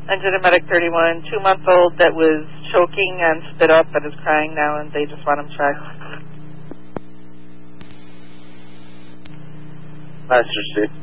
Engine and Medic 31, 2-month-old that was choking and spit up and is crying now, and they just want him checked. Master 6.